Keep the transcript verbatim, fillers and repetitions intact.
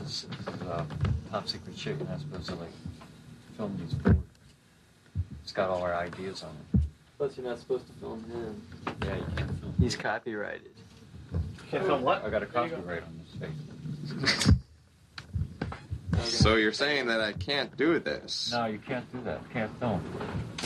this is uh, top secret shit. You're not supposed to like film these forward. It's got all our ideas on it. Plus, you're not supposed to film him. Yeah, you can't film. He's copyrighted. Can't film what? I got a copyright on this face. Okay. So you're saying that I can't do this? No, you can't do that. You can't film.